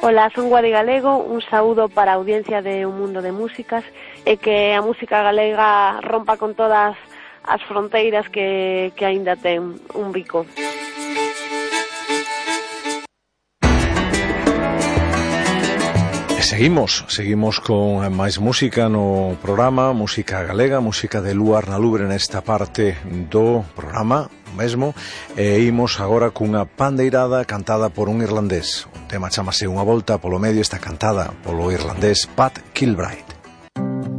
Ola, son Guadi Galego, un saúdo para a audiencia de Un Mundo de Músicas e que a música galega rompa con todas as fronteiras que aínda ten un bico. Seguimos con máis música no programa, música galega, música de Luar na Lubre nesta parte do programa mesmo, e imos agora cunha pandeirada cantada por un irlandés. O tema chamase Unha volta polo medio, está cantada polo irlandés Pat Kilbride.